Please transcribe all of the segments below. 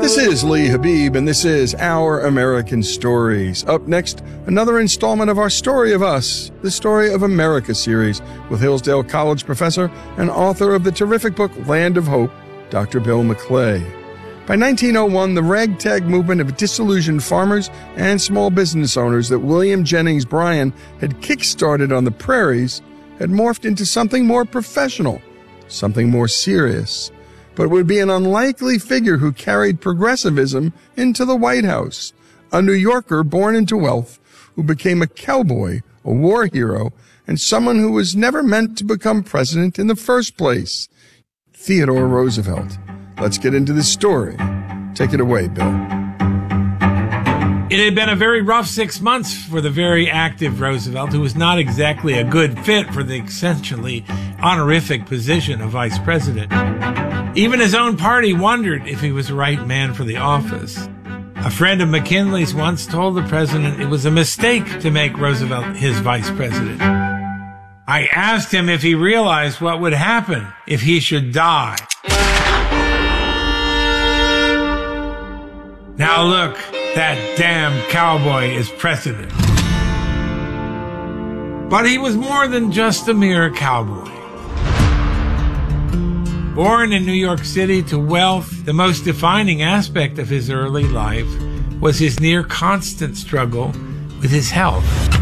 This is Lee Habib, and this is Our American Stories. Up next, another installment of our Story of Us, the Story of America series, with Hillsdale College professor and author of the terrific book Land of Hope, Dr. Bill McClay. By 1901, the ragtag movement of disillusioned farmers and small business owners that William Jennings Bryan had kick-started on the prairies had morphed into something more professional, something more serious. But would be an unlikely figure who carried progressivism into the White House, a New Yorker born into wealth who became a cowboy, a war hero, and someone who was never meant to become president in the first place, Theodore Roosevelt. Let's get into this story. Take it away, Bill. It had been a very rough 6 months for the very active Roosevelt, who was not exactly a good fit for the essentially honorific position of vice president. Even his own party wondered if he was the right man for the office. A friend of McKinley's once told the president it was a mistake to make Roosevelt his vice president. I asked him if he realized what would happen if he should die. Now look, that damn cowboy is president. But he was more than just a mere cowboy. Born in New York City to wealth, the most defining aspect of his early life was his near-constant struggle with his health.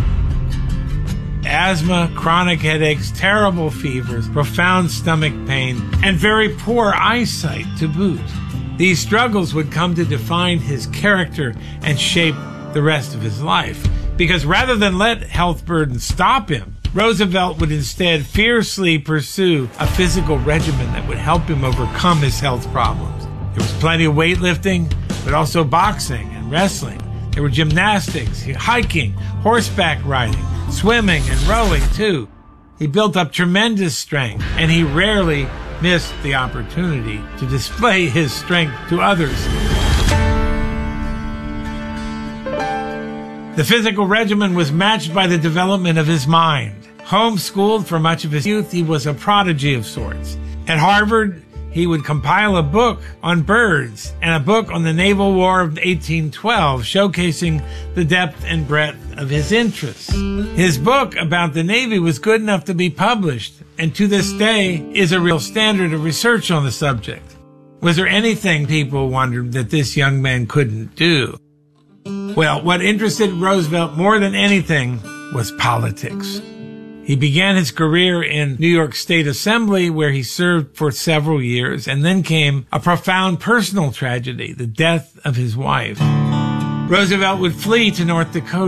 Asthma, chronic headaches, terrible fevers, profound stomach pain, and very poor eyesight to boot. These struggles would come to define his character and shape the rest of his life. Because rather than let health burdens stop him, Roosevelt would instead fiercely pursue a physical regimen that would help him overcome his health problems. There was plenty of weightlifting, but also boxing and wrestling. There were gymnastics, hiking, horseback riding, swimming, and rowing too. He built up tremendous strength, and he rarely missed the opportunity to display his strength to others. The physical regimen was matched by the development of his mind. Homeschooled for much of his youth, he was a prodigy of sorts. At Harvard, he would compile a book on birds and a book on the Naval War of 1812, showcasing the depth and breadth of his interests. His book about the Navy was good enough to be published, and to this day is a real standard of research on the subject. Was there anything, people wondered, that this young man couldn't do? Well, what interested Roosevelt more than anything was politics. He began his career in New York State Assembly, where he served for several years, and then came a profound personal tragedy, the death of his wife. Roosevelt would flee to North Dakota